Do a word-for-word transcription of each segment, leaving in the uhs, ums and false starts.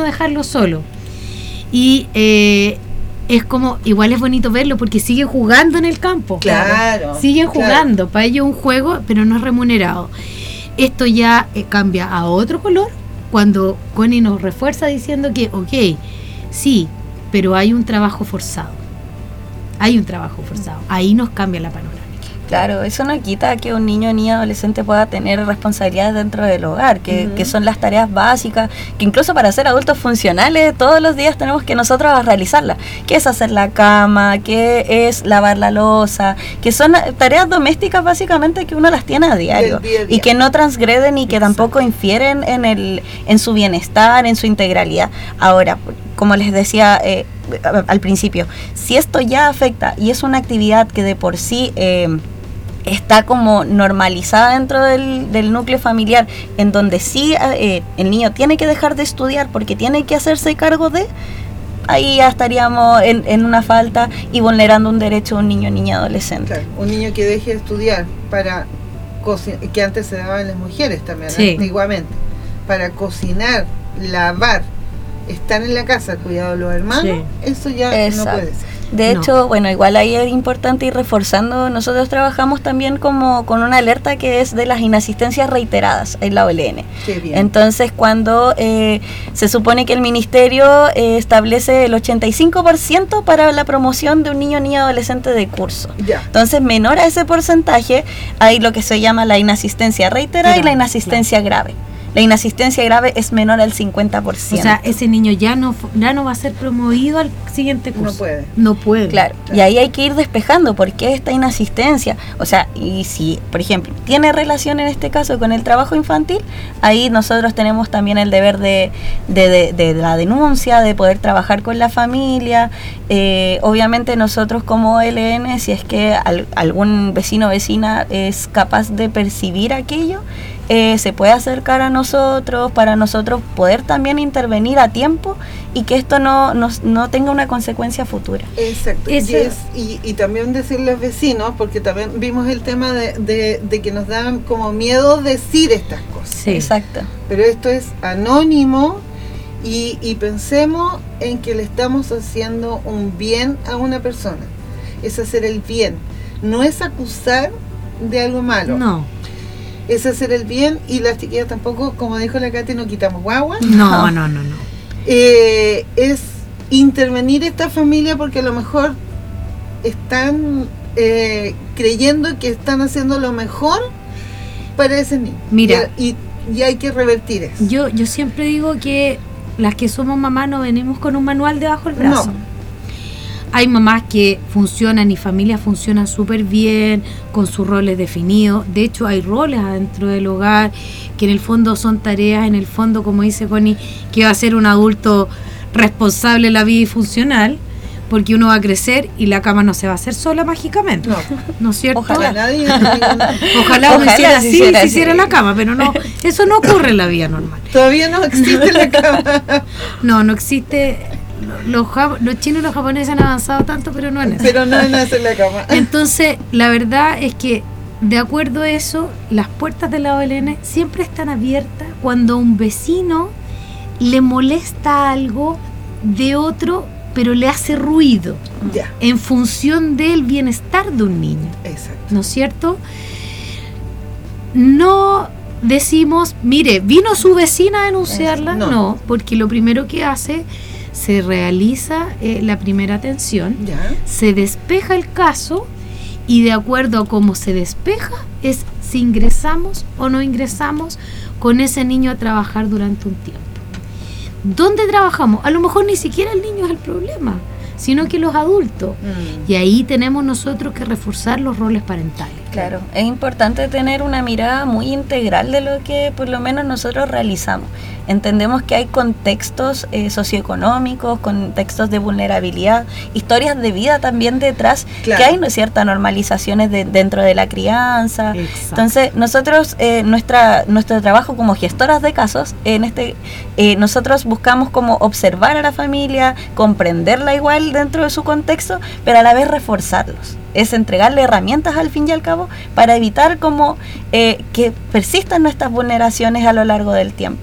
niño dejarlo solo. Y eh, es como, igual es bonito verlo porque siguen jugando en el campo. Claro. Siguen jugando, claro. Para ellos un juego, pero no es remunerado. Esto ya eh, cambia a otro color cuando Connie nos refuerza diciendo que, ok, sí, pero hay un trabajo forzado. Hay un trabajo forzado. Ahí nos cambia la panorámica. Claro, eso no quita que un niño o niña adolescente pueda tener responsabilidades dentro del hogar, que, uh-huh. que son las tareas básicas, que incluso para ser adultos funcionales todos los días tenemos que nosotros realizarlas, que es hacer la cama, que es lavar la loza, que son tareas domésticas básicamente que uno las tiene a diario día a día. Y que no transgreden y que Exacto. tampoco infieren en, el, en su bienestar, en su integralidad. Ahora, como les decía eh, al principio, si esto ya afecta y es una actividad que de por sí eh, está como normalizada dentro del, del núcleo familiar, en donde sí eh, el niño tiene que dejar de estudiar porque tiene que hacerse cargo de, ahí ya estaríamos en, en una falta y vulnerando un derecho de un niño, niña, adolescente. Claro, un niño que deje de estudiar para cocinar, que antes se daban las mujeres también, sí. antiguamente, para cocinar, lavar, estar en la casa, cuidado de los hermanos, sí. eso ya Exacto. no puede ser. De hecho, no. bueno, igual ahí es importante ir reforzando, nosotros trabajamos también como con una alerta que es de las inasistencias reiteradas en la O L N. Qué bien. Entonces, cuando eh, se supone que el ministerio eh, establece el ochenta y cinco por ciento para la promoción de un niño o niña adolescente de curso. Ya. Entonces, menor a ese porcentaje, hay lo que se llama la inasistencia reiterada claro, y la inasistencia claro. grave. La inasistencia grave es menor al cincuenta por ciento. O sea, ese niño ya no ya no va a ser promovido al siguiente curso. No puede. No puede. Claro. claro. Y ahí hay que ir despejando por qué esta inasistencia. O sea, y si, por ejemplo, tiene relación en este caso con el trabajo infantil, ahí nosotros tenemos también el deber de, de, de, de la denuncia, de poder trabajar con la familia. Eh, obviamente nosotros como O L N, si es que al, algún vecino o vecina es capaz de percibir aquello, Eh, se puede acercar a nosotros para nosotros poder también intervenir a tiempo y que esto no, no, no tenga una consecuencia futura. Exacto. Y, es, y, y también decirle a los vecinos, porque también vimos el tema de, de, de que nos daban como miedo decir estas cosas. Sí. Exacto. Pero esto es anónimo y, y pensemos en que le estamos haciendo un bien a una persona. Es hacer el bien. No es acusar de algo malo. No. Es hacer el bien y las chiquillas tampoco, como dijo la Katy, no quitamos guagua. No, no, no, no. Eh, es intervenir esta familia porque a lo mejor están eh, creyendo que están haciendo lo mejor para ese niño. Mira, y, y hay que revertir eso. Yo, yo siempre digo que las que somos mamás no venimos con un manual debajo del brazo. No. Hay mamás que funcionan y familias funcionan súper bien, con sus roles definidos. De hecho, hay roles adentro del hogar, que en el fondo son tareas, en el fondo, como dice Connie, que va a ser un adulto responsable en la vida y funcional, porque uno va a crecer y la cama no se va a hacer sola mágicamente. No, ¿no es cierto? Ojalá nadie... Ojalá uno hiciera así, hiciera si hiciera la cama, pero no, eso no ocurre en la vida normal. Todavía no existe la cama. No, no existe... Los, los chinos y los japoneses han avanzado tanto, pero no en eso. Pero no en hacer la cama. Entonces, la verdad es que, de acuerdo a eso, las puertas de la O L N siempre están abiertas cuando un vecino le molesta algo de otro, pero le hace ruido. Ya. En función del bienestar de un niño. Exacto. ¿No es cierto? No decimos, mire, vino su vecina a denunciarla. No, no, porque lo primero que hace... se realiza eh, la primera atención, ¿Ya? Se despeja el caso y de acuerdo a cómo se despeja es si ingresamos o no ingresamos con ese niño a trabajar durante un tiempo. ¿Dónde trabajamos? A lo mejor ni siquiera el niño es el problema, sino que los adultos. Mm. Y ahí tenemos nosotros que reforzar los roles parentales. Claro, es importante tener una mirada muy integral de lo que por lo menos nosotros realizamos. Entendemos que hay contextos eh, socioeconómicos, contextos de vulnerabilidad, historias de vida también detrás, claro. que hay ¿no? ciertas normalizaciones de, dentro de la crianza. Exacto. Entonces, nosotros, eh, nuestra nuestro trabajo como gestoras de casos, en este eh, nosotros buscamos como observar a la familia, comprenderla igual dentro de su contexto, pero a la vez reforzarlos. Es entregarle herramientas al fin y al cabo para evitar como eh, que persistan nuestras vulneraciones a lo largo del tiempo. Claro.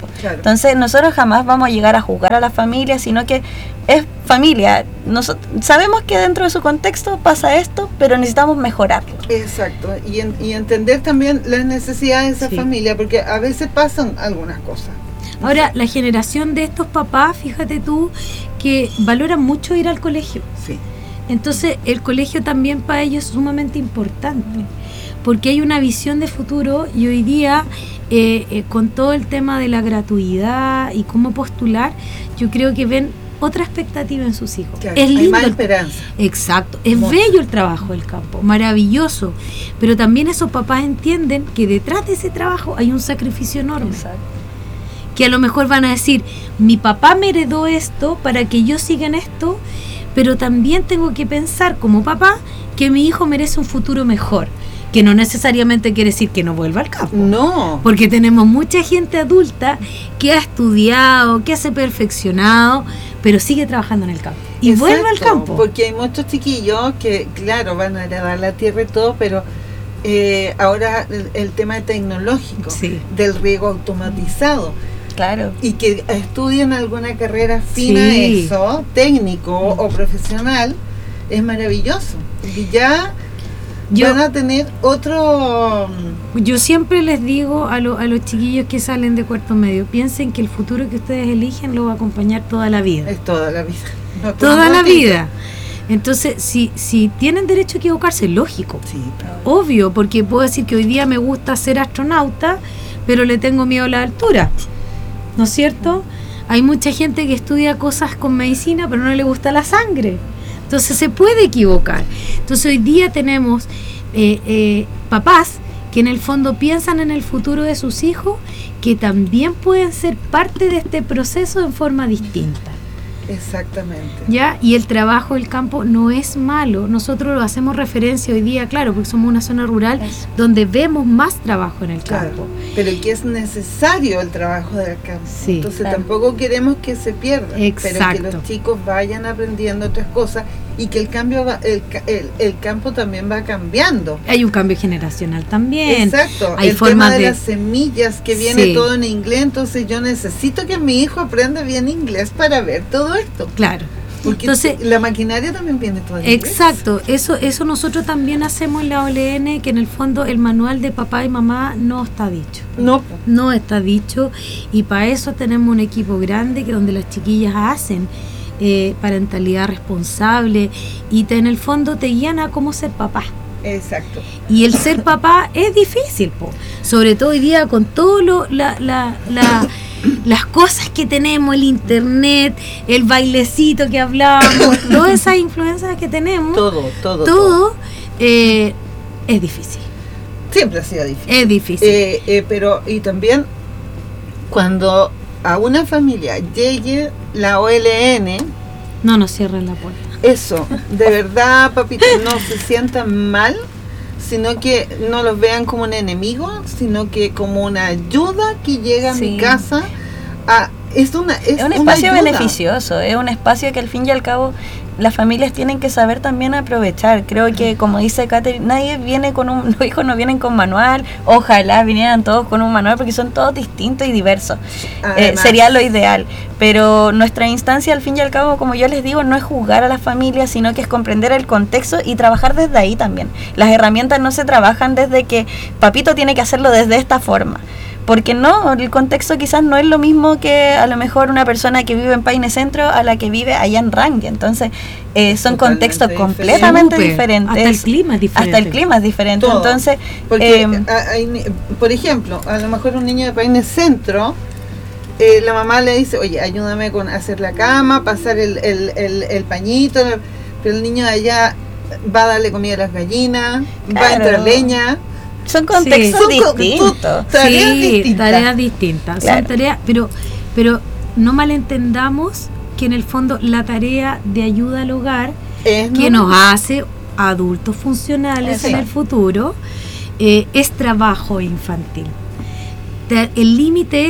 Entonces nosotros jamás vamos a llegar a juzgar a la familia, sino que es familia. Nosotros sabemos que dentro de su contexto pasa esto, pero necesitamos mejorarlo. Exacto, y, en, y entender también las necesidades de esa Sí. familia, porque a veces pasan algunas cosas. Ahora, la generación de estos papás, fíjate tú, que valoran mucho ir al colegio. Sí. Entonces, el colegio también para ellos es sumamente importante, porque hay una visión de futuro y hoy día, eh, eh, con todo el tema de la gratuidad y cómo postular, yo creo que ven otra expectativa en sus hijos. Claro, es hay lindo más el- esperanza. Exacto, es Mucho. bello el trabajo del campo, maravilloso, pero también esos papás entienden que detrás de ese trabajo hay un sacrificio enorme, Exacto. que a lo mejor van a decir, mi papá me heredó esto para que yo siga en esto, pero también tengo que pensar como papá que mi hijo merece un futuro mejor, que no necesariamente quiere decir que no vuelva al campo. No, Porque tenemos mucha gente adulta que ha estudiado, que se ha perfeccionado, pero sigue trabajando en el campo. Y exacto, vuelve al campo. porque hay muchos chiquillos que, claro, van a heredar la tierra y todo, pero eh, ahora el, el tema tecnológico, Sí. del riego automatizado, Claro. y que estudien alguna carrera fina, Sí. eso, técnico o profesional, es maravilloso. Y ya Yo- van a tener otro... Yo siempre les digo a, lo- a los chiquillos que salen de cuarto medio, piensen que el futuro que ustedes eligen lo va a acompañar toda la vida. Es toda la vida. No, Toda un la ratito. vida. Entonces, si, si tienen derecho a equivocarse, lógico. Sí, Obvio, porque puedo decir que hoy día me gusta ser astronauta, pero le tengo miedo a la altura. ¿No es cierto? Hay mucha gente que estudia cosas con medicina, pero no le gusta la sangre. Entonces se puede equivocar. Entonces hoy día tenemos eh, eh, papás que en el fondo piensan en el futuro de sus hijos, que también pueden ser parte de este proceso en forma distinta. exactamente. ¿Ya? Y el trabajo del campo no es malo. Nosotros lo hacemos referencia hoy día, claro, porque somos una zona rural Eso. donde vemos más trabajo en el Claro, campo. pero que es necesario el trabajo del campo. Sí, Entonces claro. tampoco queremos que se pierda, pero Exacto. que los chicos vayan aprendiendo otras cosas y que el cambio va, el, ca- el, el campo también va cambiando. Hay un cambio generacional también. Exacto, Hay el formas tema de, de- las semillas que viene Sí. todo en inglés, entonces yo necesito que mi hijo aprenda bien inglés para ver todo esto. Claro. Porque Entonces, la maquinaria también viene todo en inglés. exacto, eso eso nosotros también hacemos en la O L N, que en el fondo el manual de papá y mamá no está dicho. No, No está dicho, y para eso tenemos un equipo grande que donde las chiquillas hacen eh, parentalidad responsable y te, en el fondo te guían a cómo ser papá. exacto. Y el ser papá es difícil, po. Sobre todo hoy día con todo lo, la, la, la, las cosas que tenemos, el internet, el bailecito que hablábamos, todas esas influencias que tenemos, Todo, todo, todo. todo eh, es difícil. Siempre ha sido difícil. Es difícil. Eh, eh, pero, y también, cuando a una familia llegue la O L N, No nos cierren la puerta. eso, de verdad, papito, no se sientan mal, sino que no los vean como un enemigo, sino que como una ayuda que llega a Sí. mi casa. A, es una es, Es un una espacio ayuda. beneficioso, es un espacio que al fin y al cabo las familias tienen que saber también aprovechar. Creo que, como dice Catherine, nadie viene con un, los hijos no vienen con manual, ojalá vinieran todos con un manual porque son todos distintos y diversos. Eh, Además, sería lo ideal, pero nuestra instancia al fin y al cabo, como yo les digo, no es juzgar a las familias, sino que es comprender el contexto y trabajar desde ahí también. Las herramientas no se trabajan desde que papito tiene que hacerlo desde esta forma, porque no, el contexto quizás no es lo mismo que a lo mejor una persona que vive en Paine Centro a la que vive allá en Rangue. Entonces eh, son Totalmente contextos diferente. completamente Súper. diferentes. Hasta el clima es diferente. Hasta el clima es diferente. Todo. Entonces, Porque, eh, a- hay ni- por ejemplo, a lo mejor un niño de Paine Centro, eh, la mamá le dice, oye, ayúdame con hacer la cama, pasar el, el, el, el pañito, pero el niño de allá va a darle comida a las gallinas, va a Claro. entrar leña. son contextos Son co- distintos. Tareas sí, distintas. tareas distintas. Claro. Son tareas, pero, pero no malentendamos que en el fondo la tarea de ayuda al hogar Es, que ¿no? nos hace adultos funcionales en Exacto. el futuro eh, es trabajo infantil. Te- El límite es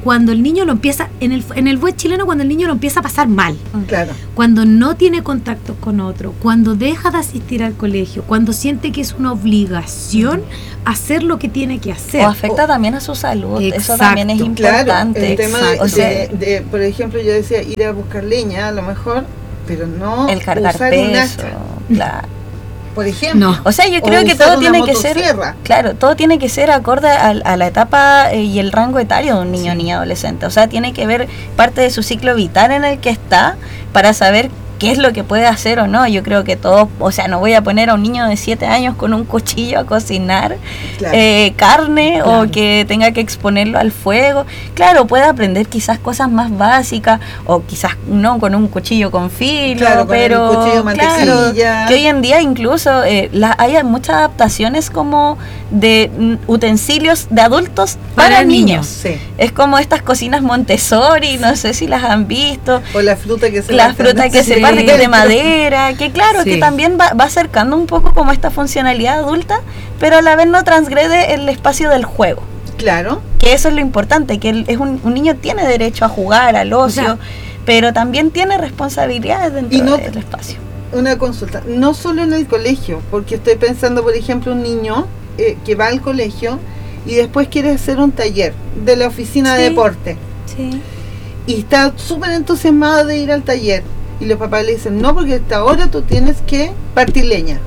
cuando el niño lo empieza, en el, en el buen chileno, cuando el niño lo empieza a pasar mal, Claro. cuando no tiene contacto con otro, cuando deja de asistir al colegio, cuando siente que es una obligación hacer lo que tiene que hacer. O afecta también a su salud, Exacto. eso también es importante. Claro, el tema de, o sea, de, de, por ejemplo, yo decía ir a buscar leña, a lo mejor, pero no el cargar usar un peso, hacha, claro. por ejemplo. No. O sea, yo creo O que usar todo una tiene que ser, motosierra. claro, todo tiene que ser acorde a, a la etapa eh, y el rango etario de un niño o Sí. niña adolescente. O sea, tiene que ver parte de su ciclo vital en el que está para saber qué es lo que puede hacer o no. Yo creo que todo, o sea, no voy a poner a un niño de siete años con un cuchillo a cocinar Claro. eh, carne Claro. o que tenga que exponerlo al fuego. Claro, puede aprender quizás cosas más básicas o quizás no con un cuchillo con filo, Claro, con el pero cuchillo de claro, mantequilla. que hoy en día incluso eh, la, hay muchas adaptaciones como de mm, utensilios de adultos para, Para niños. niños. Sí. Es como estas cocinas Montessori, no sé si las han visto. O la fruta que se La parte, fruta ¿no? que se Sí. parte, que es de madera, que claro, Sí. que también va, va acercando un poco como esta funcionalidad adulta, pero a la vez no transgrede el espacio del juego. Claro. Que eso es lo importante, que el- es un, un niño tiene derecho a jugar, al ocio, sea, pero también tiene responsabilidades dentro y no- del espacio. Una consulta, no solo en el colegio, porque estoy pensando, por ejemplo, un niño eh, que va al colegio y después quiere hacer un taller de la oficina de Sí. deporte Sí. y está súper entusiasmado de ir al taller y los papás le dicen, no, porque hasta ahora tú tienes que partir leña.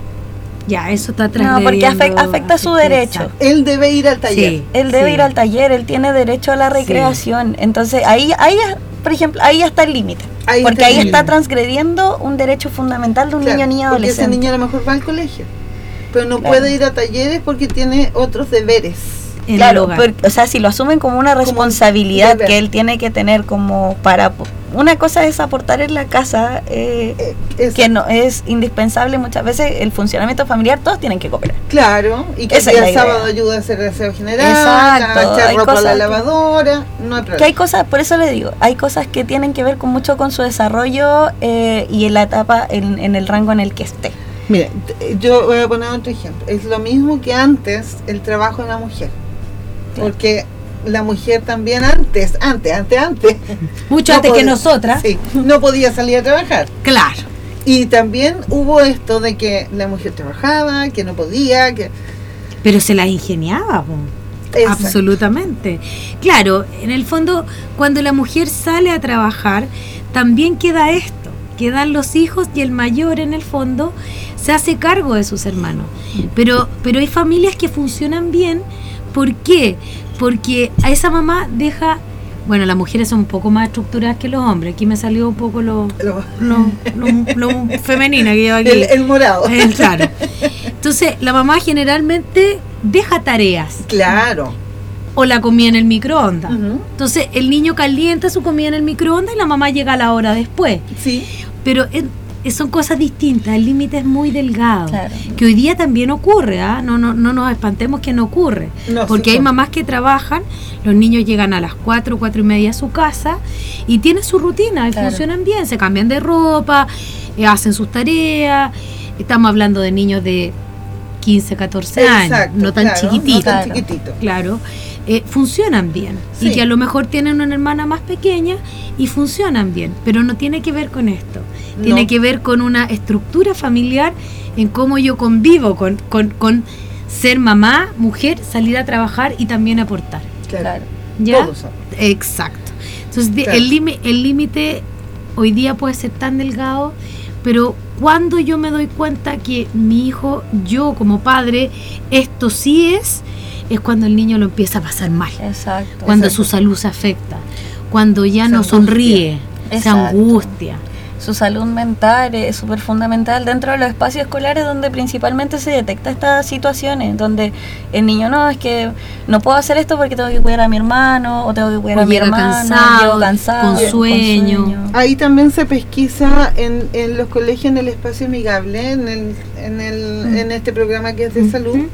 Ya, eso está No, porque transgrediendo, afec- afecta su afecta- derecho. exacto. Él debe ir al taller. Sí. Él debe Sí. ir al taller, él tiene derecho a la recreación. Entonces, ahí, ahí, por ejemplo, ahí ya está el límite. Ahí Porque está ahí el está límite. transgrediendo un derecho fundamental de un Claro, niño o niña porque ese adolescente. niño a lo mejor va al colegio, pero no Claro. puede ir a talleres porque tiene otros deberes. En el Claro, hogar. porque, o sea, si lo asumen como una Como un responsabilidad deber. que él tiene que tener como para... Una cosa es aportar en la casa, eh, Eh, es- que no es indispensable muchas veces el funcionamiento familiar, todos tienen que cooperar. Claro, y que el Esa es día la idea. sábado ayuda a hacer el aseo general, Exacto, a echar hay ropa a la cosas que- lavadora, no hay Que problema. hay cosas, por eso le digo, hay cosas que tienen que ver con mucho con su desarrollo eh, y en la etapa, en, en el rango en el que esté. Mira, t- yo voy a poner otro ejemplo. Es lo mismo que antes el trabajo de la mujer. Claro. Porque la mujer también antes, antes, antes, antes. Mucho no antes que podía- nosotras. Sí, no podía salir a trabajar. Claro. Y también hubo esto de que la mujer trabajaba, que no podía, que... Pero se las ingeniaba, po. Exacto. Absolutamente. Claro, en el fondo, cuando la mujer sale a trabajar, también queda esto, quedan los hijos y el mayor en el fondo se hace cargo de sus hermanos. Pero, pero hay familias que funcionan bien. ¿Por qué? Porque a esa mamá deja, bueno, las mujeres son un poco más estructuradas que los hombres. Aquí me salió un poco lo, Lo- lo, lo- lo femenina que lleva aquí. el, el morado. Eh, claro. Entonces, la mamá generalmente deja tareas Claro. o la comida en el microondas. Ujú. Entonces, el niño calienta su comida en el microondas y la mamá llega a la hora después. Sí. Pero es- es- son cosas distintas, el límite es muy delgado. Claro. Que hoy día también ocurre, ¿ah? no, no, no nos espantemos que no ocurre. No, Porque sí, hay no. mamás que trabajan, los niños llegan a las cuatro, cuatro y media a su casa y tienen su rutina y Claro. funcionan bien, se cambian de ropa, eh, hacen sus tareas. Estamos hablando de niños de quince, catorce años, Exacto, no tan claro, chiquititos. No tan Claro. chiquitito. Claro, eh, funcionan bien. Sí. Y que a lo mejor tienen una hermana más pequeña y funcionan bien, pero no tiene que ver con esto. Tiene No. que ver con una estructura familiar en cómo yo convivo con, con, con ser mamá, mujer, salir a trabajar y también aportar. Claro. Claro. ¿Ya? Todos son. Exacto. Entonces, de- Claro. el límite el límite hoy día puede ser tan delgado, pero cuando yo me doy cuenta que mi hijo, yo como padre, esto sí es, es cuando el niño lo empieza a pasar mal, Exacto. cuando Exacto. su salud se afecta, cuando ya Se no angustia. sonríe, se Exacto. angustia. Su salud mental es súper fundamental dentro de los espacios escolares donde principalmente se detecta estas situaciones, donde el niño no, es que no puedo hacer esto porque tengo que cuidar a mi hermano o tengo que cuidar O a mi llega hermano, cansado, llego cansado, con sueño. Ahí también se pesquisa en, en los colegios, en el espacio amigable, en el, en el, Mm. en este programa que es de salud. Ujú.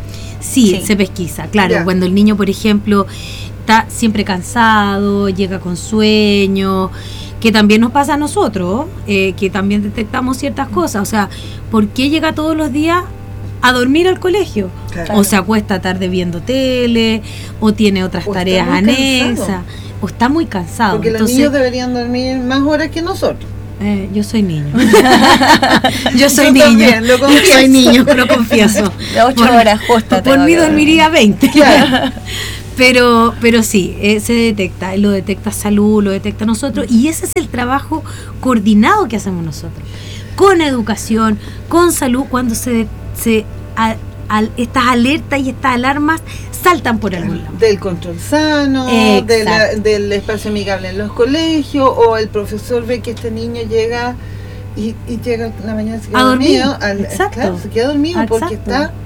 Sí, Sí. se pesquisa, claro. Ya. Cuando el niño, por ejemplo, está siempre cansado, llega con sueño, que también nos pasa a nosotros, eh, que también detectamos ciertas cosas. O sea, ¿por qué llega todos los días a dormir al colegio. Claro. O se acuesta tarde viendo tele, o tiene otras O está tareas muy anexas, cansado. o está muy cansado. Porque los Entonces, niños deberían dormir más horas que nosotros. eh, yo soy niño. yo soy Yo niño. también, lo confieso. Soy niño, lo confieso. De ocho Por- horas justo. Por tengo mí que dormiría veinte. Claro. Pero, pero sí, eh, se detecta, lo detecta salud, lo detecta nosotros, y ese es el trabajo coordinado que hacemos nosotros, con educación, con salud, cuando se, se a- al- estas alertas y estas alarmas saltan por algún lado. Del control sano, Exacto. de la- del espacio amigable en los colegios, o el profesor ve que este niño llega y, y llega en la mañana, se queda A dormir. dormido. al- Exacto. claro, se queda dormido porque Exacto. está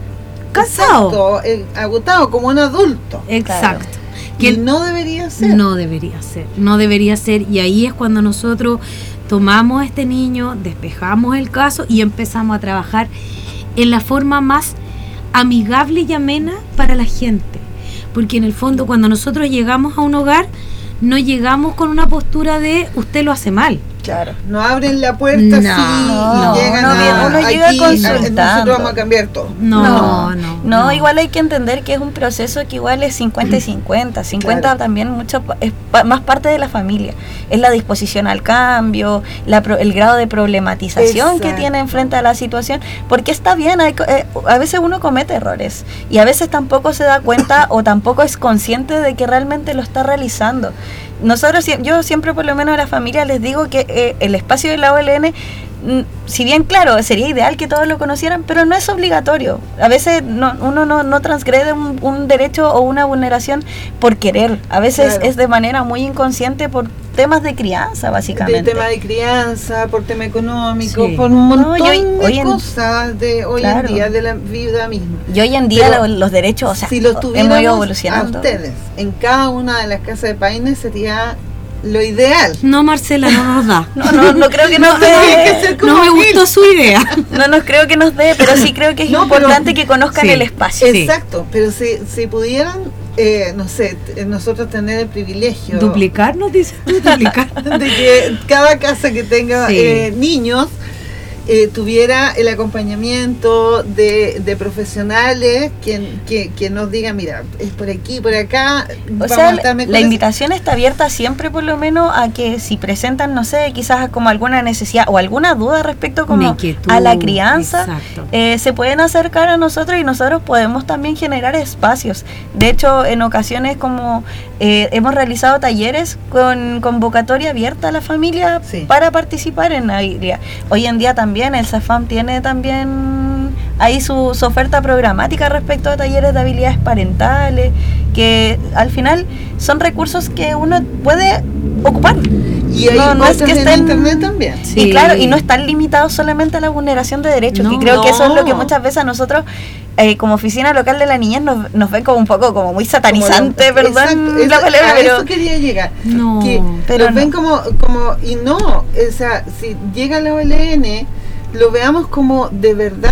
Cansado. exacto, eh, agotado como un adulto. Exacto. Que Que el- no debería ser. No debería ser, no debería ser, y ahí es cuando nosotros tomamos a este niño, despejamos el caso y empezamos a trabajar en la forma más amigable y amena para la gente, porque en el fondo cuando nosotros llegamos a un hogar no llegamos con una postura de usted lo hace mal. Claro. No abren la puerta No, así no, y llegan uno a, viene- uno llega aquí, consultando. nosotros vamos a cambiar todo. No, No, no, No, igual hay que entender que es un proceso que igual es cincuenta y cincuenta. cincuenta Claro. también mucho pa- es pa- más parte de la familia. Es la disposición al cambio, la pro- el grado de problematización que Exacto. tiene frente a la situación. Porque está bien, hay co- eh, a veces uno comete errores y a veces tampoco se da cuenta o tampoco es consciente de que realmente lo está realizando. Nosotros, sie- yo siempre por lo menos a la familia les digo que eh, el espacio de la O L N, mm, si bien claro, sería ideal que todos lo conocieran, pero no es obligatorio. A veces no, uno no, no transgrede un, un derecho o una vulneración por querer. A veces Claro. es de manera muy inconsciente por temas de crianza, De básicamente. tema de crianza, por tema económico, Sí. por un No, montón y hoy- de hoy en- cosas de hoy Claro. en día, de la vida misma. Y hoy en día Pero lo- los derechos, o sea, si lo hemos ido tuviéramos a evolucionando. ustedes en cada una de las casas de Paine sería lo ideal. No, Marcela, no nos da. No, no, no creo que nos tiene que dé. ser como No me mil. gustó su idea. No nos creo que nos dé, pero sí creo que es No, pero- importante que conozcan Sí. el espacio. Sí. Exacto, pero si, si pudieran, eh, no sé, t- nosotros tener el privilegio Duplicar, nos dices tú, duplicar. de que cada casa que tenga Sí. eh, niños eh, tuviera el acompañamiento de, de profesionales que, que, que nos digan, mira, es por aquí, por acá, O vamos sea, a estar la mejores. invitación está abierta siempre, por lo menos, a que si presentan, no sé, quizás como alguna necesidad o alguna duda respecto Una como inquietud, a la crianza, exacto. eh, se pueden acercar a nosotros y nosotros podemos también generar espacios. De hecho, en ocasiones como eh, hemos realizado talleres con convocatoria abierta a la familia Sí. para participar en la Biblia. Hoy en día también el SAFAM tiene también ahí su, su oferta programática respecto a talleres de habilidades parentales, que al final son recursos que uno puede ocupar. Y hay no, no es cosas que en estén- internet también. Sí. Y claro, y no están limitados solamente a la vulneración de derechos, No. que creo que eso es lo que No. muchas veces a nosotros, eh, como oficina local de la niñez, nos, nos ven como un poco como muy satanizante, Como lo- perdón exacto, la eso- palabra, a pero eso quería llegar. No, que pero los ven no. como, como, y no, o sea, si llega la O L N, lo veamos como de verdad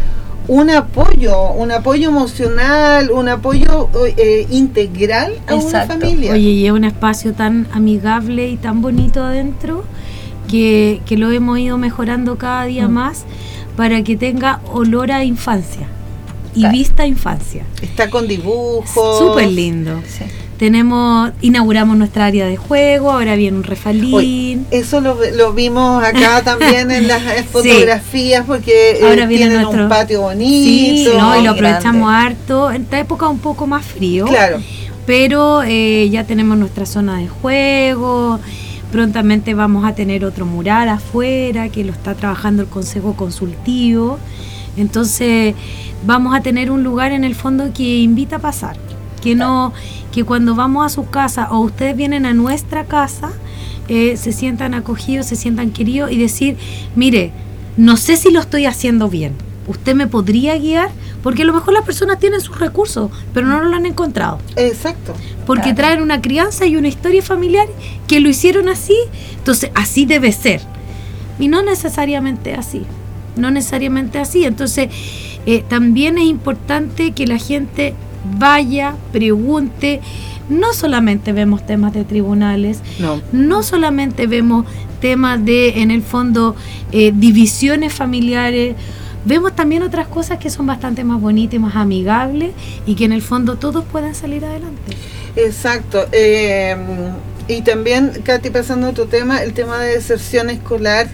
un apoyo, un apoyo emocional, un apoyo eh, integral a una Exacto. familia. Oye, y es un espacio tan amigable y tan bonito adentro que, que lo hemos ido mejorando cada día Mm. más para que tenga olor a infancia y Claro. vista a infancia. Está con dibujos. Súper lindo. sí. Tenemos, inauguramos nuestra área de juego, ahora viene un refalín. Oye, eso lo, lo vimos acá también en las eh, fotografías porque eh, Ahora viene tienen nuestro- un patio Sí, bonito. ¿no? Y lo grande. aprovechamos harto. En esta época un poco más frío. Claro. Pero eh, ya tenemos nuestra zona de juego. Prontamente vamos a tener otro mural afuera que lo está trabajando el Consejo Consultivo. Entonces vamos a tener un lugar en el fondo que invita a pasar. Que no, que cuando vamos a su casa o ustedes vienen a nuestra casa, eh, se sientan acogidos, se sientan queridos y decir, mire, no sé si lo estoy haciendo bien. ¿Usted me podría guiar? Porque a lo mejor las personas tienen sus recursos, pero no lo han encontrado. Exacto. Porque Claro. traen una crianza y una historia familiar que lo hicieron así, entonces así debe ser. Y no necesariamente así, no necesariamente así. Entonces eh, también es importante que la gente vaya, pregunte. No solamente vemos temas de tribunales, No. no solamente vemos temas de, en el fondo, eh, divisiones familiares. vemos también otras cosas que son bastante más bonitas y más amigables y que en el fondo todos puedan salir adelante. Exacto. Eh, y también, Katy, pasando a otro tema, el tema de deserción escolar,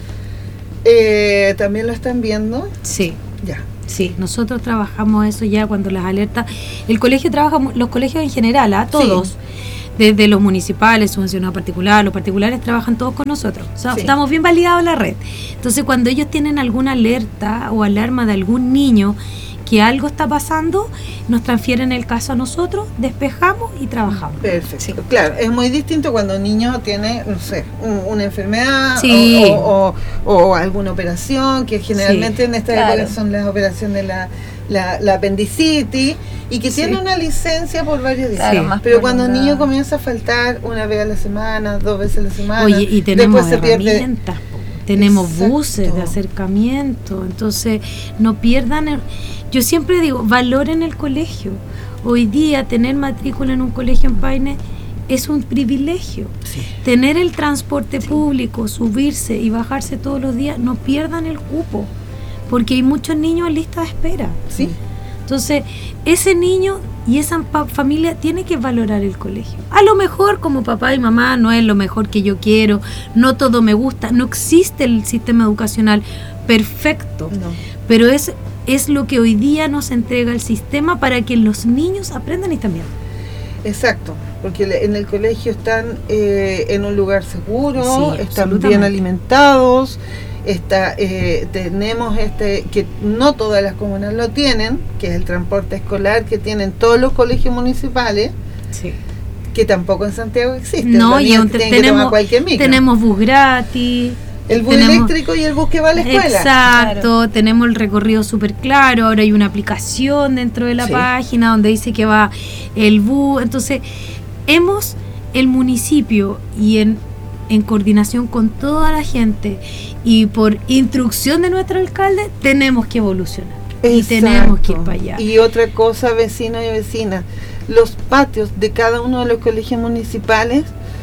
eh, ¿también lo están viendo? Sí. Ya. Sí, nosotros trabajamos eso ya cuando las alertas, el colegio trabaja, los colegios en general, a todos, sí. Desde los municipales, subvencionados particulares, los particulares trabajan todos con nosotros, o sea, sí. Estamos bien validados en la red. Entonces cuando ellos tienen alguna alerta o alarma de algún niño que algo está pasando, nos transfieren el caso a nosotros, despejamos y trabajamos. Perfecto, sí. Claro, es muy distinto cuando un niño tiene, no sé, un, una enfermedad, sí. o, o, o, o alguna operación, que generalmente sí. en esta claro. época son las operaciones de la, la, la apendicitis, y que sí. tiene una licencia por varios días. Claro, sí. Pero cuando un niño comienza a faltar una vez a la semana, dos veces a la semana, oye, y tenemos después se herramientas, pierde. Tenemos Exacto. buses de acercamiento, entonces no pierdan el, yo siempre digo, valoren el colegio. Hoy día tener matrícula en un colegio en Paine es un privilegio. Sí. Tener el transporte sí. público, subirse y bajarse todos los días, no pierdan el cupo, porque hay muchos niños en lista de espera. Sí. Entonces, ese niño y esa pa- familia tiene que valorar el colegio. A lo mejor como papá y mamá no es lo mejor que yo quiero, no todo me gusta, no existe el sistema educacional perfecto, no. pero es, es lo que hoy día nos entrega el sistema para que los niños aprendan y también. Exacto, porque en el colegio están eh, en un lugar seguro, sí, están bien alimentados. Está, eh, tenemos este que no todas las comunas lo tienen, que es el transporte escolar que tienen todos los colegios municipales, sí. que tampoco en Santiago existe. No, y un, tenemos, tenemos bus gratis, el bus tenemos, eléctrico y el bus que va a la escuela. Exacto, claro. Tenemos el recorrido súper claro, ahora hay una aplicación dentro de la sí. página donde dice que va el bus, entonces hemos, el municipio y en en coordinación con toda la gente y por instrucción de nuestro alcalde, tenemos que evolucionar. Exacto. Y tenemos que ir para allá. Y otra cosa, vecinos y vecinas, los patios de cada uno de los colegios municipales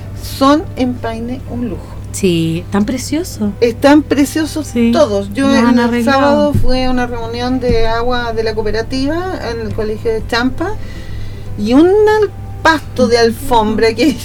son en Paine un lujo. Sí, tan preciosos. Están preciosos sí. todos. Yo el arreglado. sábado fui a una reunión de agua de la cooperativa en el colegio de Champa y una pasto de alfombra que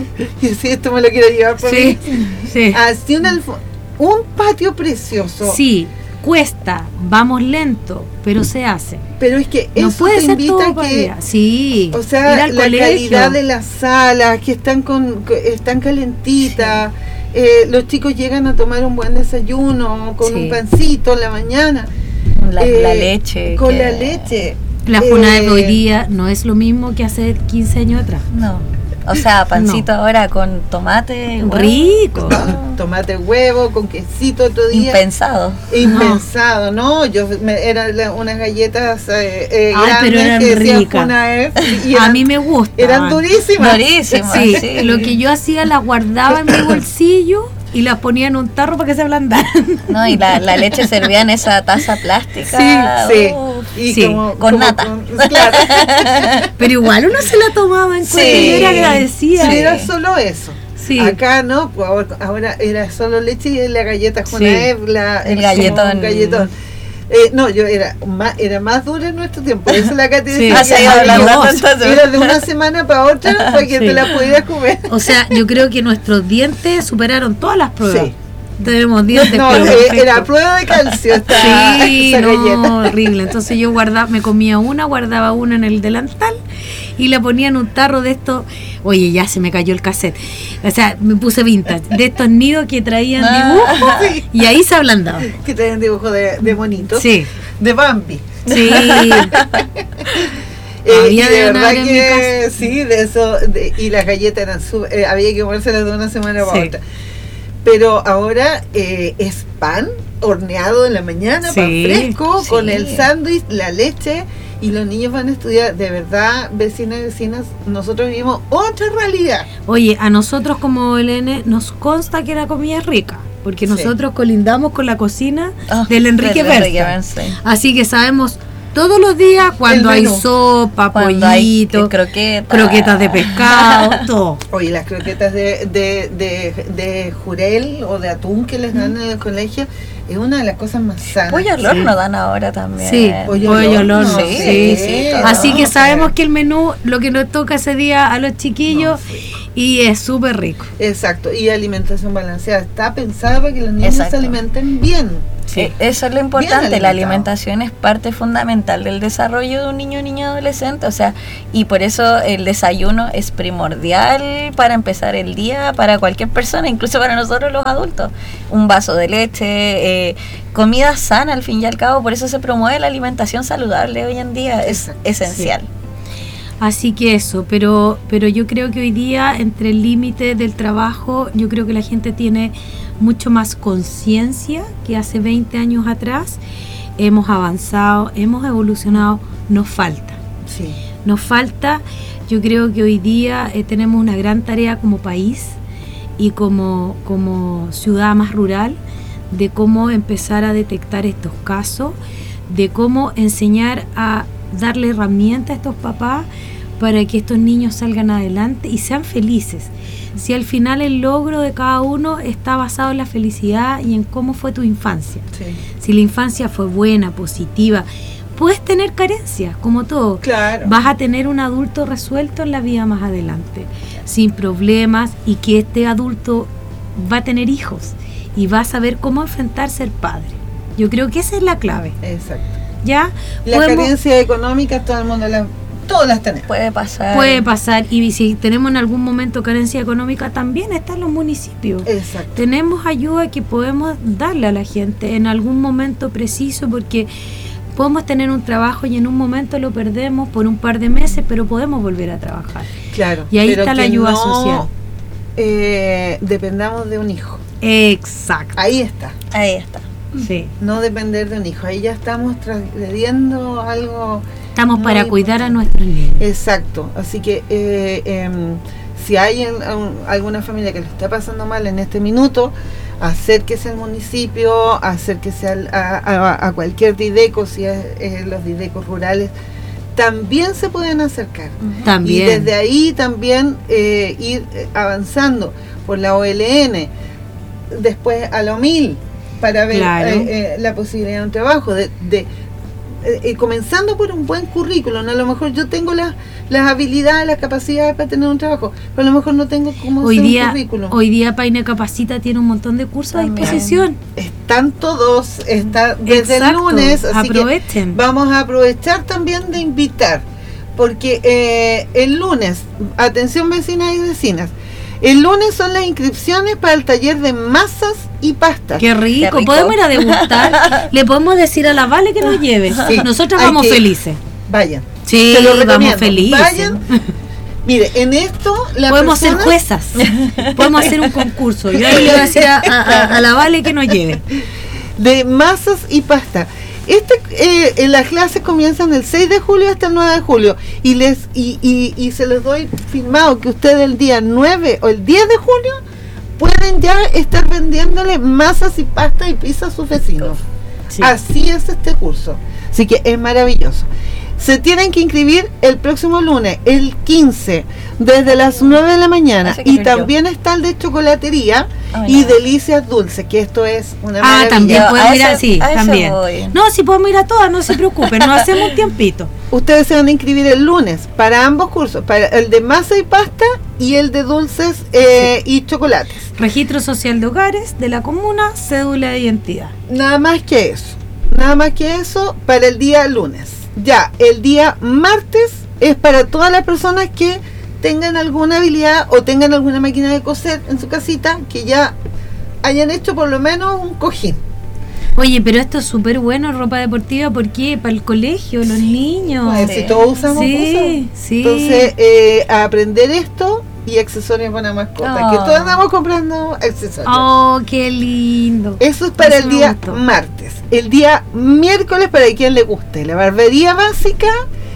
y si esto me lo quiero llevar para sí, mí sí. así una alf- un patio precioso. Sí, cuesta, vamos lento, pero se hace. Pero es que no eso puede te ser invita todo a que sí, o sea, la colegio. calidad de las salas que están con están calentitas, sí. eh, los chicos llegan a tomar un buen desayuno con sí. un pancito en la mañana, la, eh, la leche con que... la leche. La Funade eh, de hoy día no es lo mismo que hace quince años atrás. No. O sea, pancito no. ahora con tomate, huevo. Rico. Tomate, huevo, con quesito otro día. Impensado. Impensado, ¿no? no yo me, eran la, unas galletas eh, eh, Ay, grandes pero eran que decían ricas. Funade, y eran, a mí me gusta. Eran durísimas. Durísimas, sí, sí. Lo que yo hacía, las guardaba en mi bolsillo y las ponía en un tarro para que se ablandaran. No, y la, la leche servía en esa taza plástica. Sí, sí. Y sí, como, con como nata. Con, claro. Pero igual uno se la tomaba en cuenta sí, y era agradecida. Sí. Era solo eso. Sí. Acá no, pues ahora era solo leche y la galleta Junaev, sí. la, el, el galletón. galletón. Eh, no, yo era más, era más dura en nuestro tiempo. Por eso la Katy sí. decía sí. que era, era de una semana para otra para que sí. te la pudieras comer. O sea, yo creo que nuestros dientes superaron todas las pruebas. Sí. Tenemos dientes. No, pero eh, era prueba de calcio. Esta, sí, no, horrible. Entonces yo guardaba, me comía una, guardaba una en el delantal y la ponía en un tarro de estos. Oye, ya se me cayó el cassette. O sea, me puse vintage. De estos nidos que traían dibujos sí. y ahí se ablandaba. Que traían dibujos de, de monitos. Sí. De Bambi. Sí. Eh, y de verdad que sí, de eso. De, y las galletas eran sub, eh, había que comérselas de una semana para sí. otra. Pero ahora eh, es pan horneado en la mañana, sí, pan fresco, sí. con el sándwich, la leche, y los niños van a estudiar. De verdad, vecinos y vecinas, nosotros vivimos otra realidad. Oye, a nosotros como L N nos consta que la comida es rica, porque nosotros sí. colindamos con la cocina oh, del Enrique Berza. Así que sabemos todos los días cuando hay sopa, cuando pollito, hay croquetas, croquetas de pescado, todo. Oye, las croquetas de, de, de, de jurel o de atún que les dan en el colegio es una de las cosas más sanas. Pollo al horno sí. dan ahora también. Sí, pollo, pollo al horno. Sí, sí. sí. Así que sabemos que el menú, lo que nos toca ese día a los chiquillos, no, sí. y es súper rico. Exacto, y alimentación balanceada. Está pensada para que los niños Exacto. se alimenten bien. Sí. Eso es lo importante, la alimentación es parte fundamental del desarrollo de un niño o niña adolescente, o sea, y por eso el desayuno es primordial para empezar el día para cualquier persona, incluso para nosotros los adultos. Un vaso de leche, eh, comida sana al fin y al cabo, por eso se promueve la alimentación saludable hoy en día, es Exacto. esencial. Sí. Así que eso, pero, pero yo creo que hoy día entre el límite del trabajo, yo creo que la gente tiene mucho más conciencia que hace veinte años atrás. Hemos avanzado, hemos evolucionado, nos falta. Sí. Nos falta, yo creo que hoy día eh, tenemos una gran tarea como país y como, como ciudad más rural de cómo empezar a detectar estos casos, de cómo enseñar a darle herramientas a estos papás para que estos niños salgan adelante y sean felices. Si al final el logro de cada uno está basado en la felicidad y en cómo fue tu infancia. Sí. Si la infancia fue buena, positiva, puedes tener carencias, como todo. Claro. Vas a tener un adulto resuelto en la vida más adelante, sin problemas, y que este adulto va a tener hijos y va a saber cómo enfrentar ser padre. Yo creo que esa es la clave. Exacto. ¿Ya? La carencia económica, todo el mundo la... Todas las tenemos. Puede pasar. Puede pasar, y si tenemos en algún momento carencia económica, también está en los municipios. Exacto. Tenemos ayuda que podemos darle a la gente en algún momento preciso, porque podemos tener un trabajo y en un momento lo perdemos por un par de meses, pero podemos volver a trabajar. Claro. Y ahí está la ayuda no, social. Eh, dependamos de un hijo. Exacto. Ahí está. Ahí está. Sí. No depender de un hijo. Ahí ya estamos transgrediendo algo. Estamos para muy cuidar importante. a nuestros niños. Exacto. Así que eh, eh, si hay en, en, alguna familia que lo está pasando mal en este minuto, acérquese al municipio, acérquese al, a, a, a cualquier Dideco, si es eh, los Didecos rurales, también se pueden acercar. Uh-huh. También. Y desde ahí también eh, ir avanzando por la O L N, después a la O M I L, para ver claro. eh, eh, la posibilidad de un trabajo, de, de eh, comenzando por un buen currículum. A lo mejor yo tengo las las habilidades, las capacidades para tener un trabajo, pero a lo mejor no tengo cómo hoy hacer día, un currículum. Hoy día Paine Capacita tiene un montón de cursos también a disposición. Están todos, está desde Exacto. el lunes, así aprovechen. Que vamos a aprovechar también de invitar, porque eh, el lunes, atención vecinas y vecinas, el lunes son las inscripciones para el taller de masas y pastas. Qué rico, Qué rico. Podemos ir a degustar. Le podemos decir a la Vale que nos lleve. Sí, nosotros hay vamos que, felices. Vayan. Sí, se lo vamos recomiendo. felices. Vayan. Mire, en esto la podemos persona... ser juezas. Podemos hacer un concurso. Yo ahí le voy a decir a, a, a la Vale que nos lleve. De masas y pasta. Este, eh, las clases comienzan el seis de julio hasta el nueve de julio y les y, y, y se los doy firmado que ustedes el día nueve o el diez de julio pueden ya estar vendiéndole masas y pasta y pizza a sus vecinos. Sí. Así es este curso. Así que es maravilloso. Se tienen que inscribir el próximo lunes, el quince, desde las nueve de la mañana. Y también yo. está el de chocolatería oh, y no. delicias dulces, que esto es una ah, maravilla. también podemos ir a, sí, a también. Voy. No, si podemos ir a todas, no se preocupen, nos hacemos un tiempito. Ustedes se van a inscribir el lunes para ambos cursos, para el de masa y pasta y el de dulces eh, sí. y chocolates. Registro social de hogares de la comuna, cédula de identidad. Nada más que eso, nada más que eso para el día lunes. Ya, el día martes es para todas las personas que tengan alguna habilidad o tengan alguna máquina de coser en su casita, que ya hayan hecho por lo menos un cojín. Oye, pero esto es súper bueno, ropa deportiva, porque para el colegio, los niños. Pues, sí. Si todos usamos sí, usan. Sí. Entonces, eh, a aprender esto y accesorios para mascotas, oh. que todos andamos comprando accesorios. Oh, qué lindo. Eso es para Eso el día martes. El día miércoles, para quien le guste, la barbería básica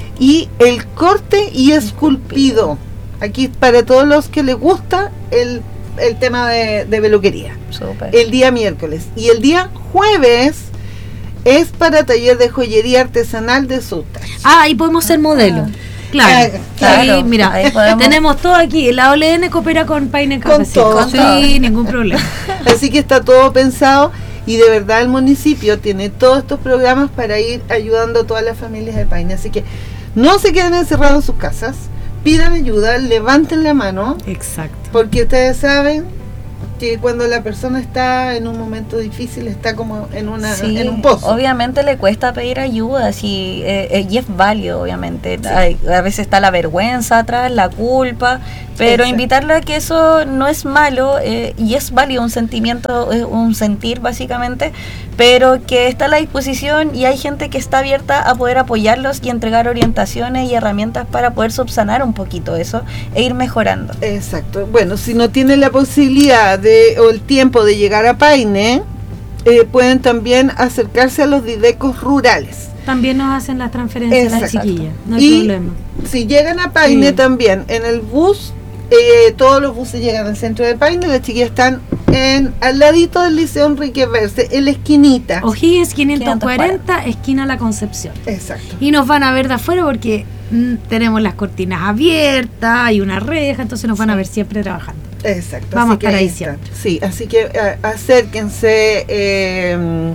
y el corte y esculpido. Aquí para todos los que les gusta el, el tema de, de peluquería. Super. El día miércoles. Y el día jueves es para taller de joyería artesanal de Suta. Ah, ahí podemos ser modelo. Ah. Claro, Claro, ahí, mira, ahí podemos- tenemos todo aquí. La O L N coopera con Paine Con Cafecito. todo. Sí, Con todo. ningún problema. Así que está todo pensado y de verdad el municipio tiene todos estos programas para ir ayudando a todas las familias de Paine. Así que no se queden encerrados en sus casas, pidan ayuda, levanten la mano, Exacto. porque ustedes saben que cuando la persona está en un momento difícil está como en una Sí, en un pozo. obviamente le cuesta pedir ayuda, sí, eh, eh, y es válido, obviamente. Sí. Hay- a veces está la vergüenza atrás, la culpa, pero Exacto. invitarle a que eso no es malo, eh, y es válido, un sentimiento, eh, un sentir básicamente, pero que está a la disposición y hay gente que está abierta a poder apoyarlos y entregar orientaciones y herramientas para poder subsanar un poquito eso e ir mejorando. Exacto. Bueno, si no tienen la posibilidad de o el tiempo de llegar a Paine, eh, pueden también acercarse a los didecos rurales. También nos hacen las transferencias las Exacto. chiquillas, no hay Y problema. si llegan a Paine Sí. también, en el bus, eh, todos los buses llegan al centro de Paine, las chiquillas están en al ladito del Liceo Enrique Verse, en la esquinita. O'Higgins quinientos cuarenta, esquina La Concepción. Exacto. Y nos van a ver de afuera porque mm, tenemos las cortinas abiertas, hay una reja, entonces nos van a ver siempre trabajando. Exacto. Vamos así que a estar ahí está. siempre. Sí, así que eh, acérquense, eh,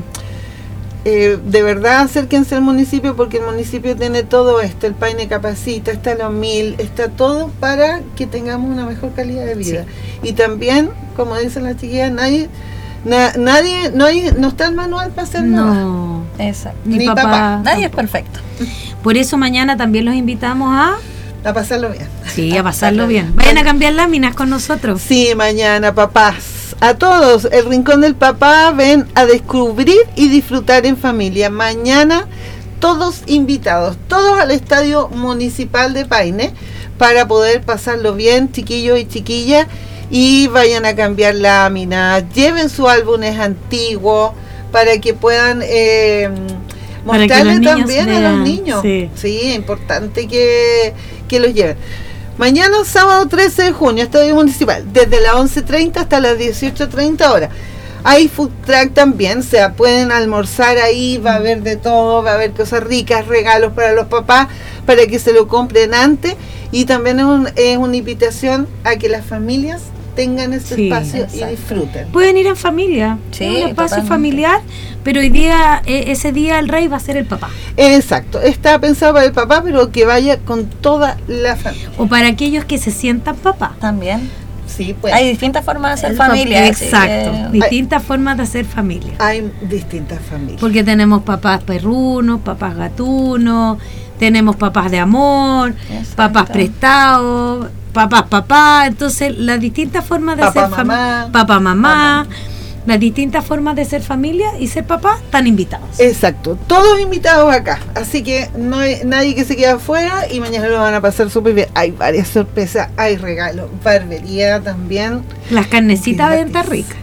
eh, de verdad acérquense al municipio, porque el municipio tiene todo esto, el Paine Capacita, está los mil, está todo para que tengamos una mejor calidad de vida. Y también, como dicen las chiquillas, nadie, na- nadie, no hay, no está el manual para hacer nada. No, Exacto. ni, Ni papá. papá. Nadie es perfecto. Por eso mañana también los invitamos a, A pasarlo bien. sí, a pasarlo bien. Vayan a cambiar láminas con nosotros. Sí, mañana, papás. A todos, el Rincón del Papá, ven a descubrir y disfrutar en familia. Mañana, todos invitados, todos al Estadio Municipal de Paine, para poder pasarlo bien, chiquillos y chiquillas, y vayan a cambiar láminas, lleven sus álbumes antiguos, para que puedan eh, Para que mostrarle los niños también a vean, los niños. sí. Sí, es importante que, que los lleven. Mañana, sábado trece de junio, Estadio Municipal, desde las once treinta hasta las dieciocho treinta horas. Hay food truck también, o sea, pueden almorzar ahí, va a haber de todo, va a haber cosas ricas, regalos para los papás, para que se lo compren antes. Y también es, un, es una invitación a que las familias tengan ese Sí, espacio y exacto. disfruten. Pueden ir en familia, Sí, es un espacio totalmente. familiar, pero hoy día, eh, ese día el rey va a ser el papá. Exacto, está pensado para el papá, pero que vaya con toda la familia. O para aquellos que se sientan papá. También. Sí, pues Hay distintas formas de hacer El pa- familia. así Exacto, que- distintas formas de hacer familia. hay distintas familias. Porque tenemos papás perrunos, papás gatunos, tenemos papás de amor, Exacto. papás prestados, papás papá, entonces las distintas formas de Papá, ser familia, mamá. papá mamá, las distintas formas de ser familia y ser papá están invitados. Exacto, todos invitados acá, así que no hay nadie que se quede afuera y mañana lo van a pasar súper bien. Hay varias sorpresas, hay regalos, barbería también. Las carnecitas Gratis. de estar ricas.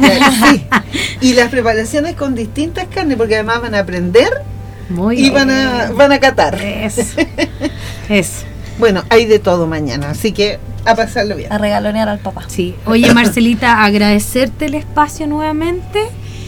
Sí. Y las preparaciones con distintas carnes, porque además van a aprender Muy y van a, van a catar. Eso. Eso. Bueno, hay de todo mañana, así que a pasarlo bien. A regalonear al papá. Sí. Oye, Marcelita, agradecerte el espacio nuevamente.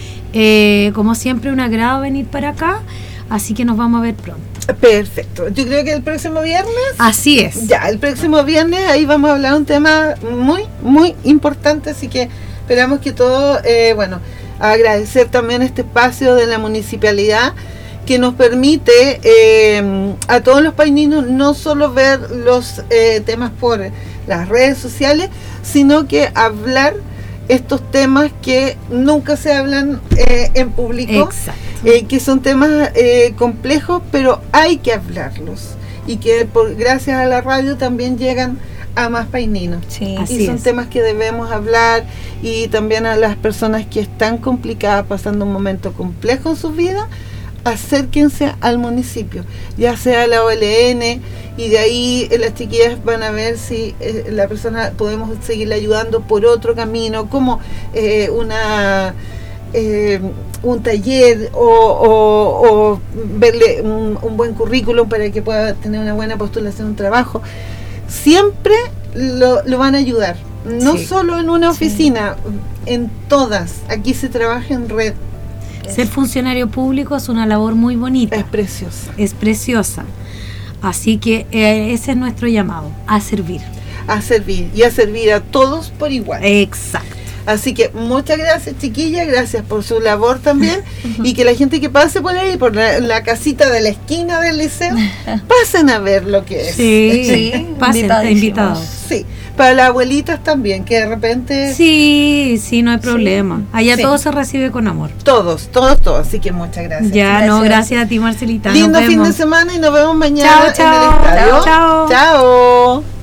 Eh, como siempre, un agrado venir para acá. Así que nos vamos a ver pronto. Perfecto, yo creo que el próximo viernes, Así es. ya, el próximo viernes ahí vamos a hablar un tema muy, muy importante, así que esperamos que todo, eh, bueno, agradecer también este espacio de la municipalidad que nos permite eh, a todos los paininos no solo ver los eh, temas por las redes sociales, sino que hablar estos temas que nunca se hablan eh, en público, Exacto. eh, que son temas eh, complejos, pero hay que hablarlos y que por gracias a la radio también llegan a más paininos. Sí. Así Y son es. temas que debemos hablar, y también a las personas que están complicadas, pasando un momento complejo en sus vidas, acérquense al municipio, ya sea la O L N, y de ahí eh, las chiquillas van a ver si eh, la persona podemos seguirle ayudando por otro camino, como eh, una eh, un taller o, o, o verle un, un buen currículum para que pueda tener una buena postulación a un trabajo. Siempre lo, lo van a ayudar, no Sí. solo en una Sí. oficina, en todas. Aquí se trabaja en red. Ser funcionario público es una labor muy bonita. Es preciosa. Es preciosa. Así que eh, ese es nuestro llamado, a servir. A servir y a servir a todos por igual. Exacto. Así que muchas gracias, chiquillas, gracias por su labor también. Y que la gente que pase por ahí, por la, la casita de la esquina del liceo, pasen a ver lo que es. Sí, Sí, pasen, invitadísimos. invitados. Sí, para las abuelitas también, que de repente Sí, sí, no hay problema. Allá Sí. todo se recibe con amor. todos, todos, todos. Así que muchas gracias. Ya, Gracias. no, gracias a ti, Marcelita. Nos Lindo fin de vemos. semana y nos vemos mañana Chao, chao. en el estadio. Chao. Chao.